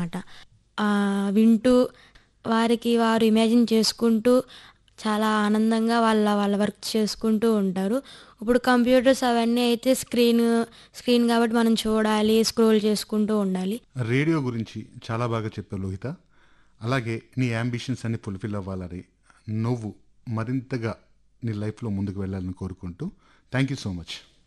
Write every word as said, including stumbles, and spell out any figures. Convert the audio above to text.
ఉంటాయన్నమాట. ఆహ్, వింటూ వారికి వారు ఇమాజిన్ చేసుకుంటూ చాలా ఆనందంగా వాళ్ళ వాళ్ళ వర్క్ చేసుకుంటూ ఉంటారు. ఇప్పుడు కంప్యూటర్స్ అవన్నీ అయితే స్క్రీన్ స్క్రీన్ కాబట్టి మనం చూడాలి, స్క్రోల్ చేసుకుంటూ ఉండాలి. రేడియో గురించి చాలా బాగా చెప్పావు లోహిత. అలాగే నీ యాంబిషన్స్ అన్ని ఫుల్ఫిల్ అవ్వాలని, నువ్వు మరింతగా నీ లైఫ్లో ముందుకు వెళ్ళాలని కోరుకుంటూ థ్యాంక్ యూ సో మచ్.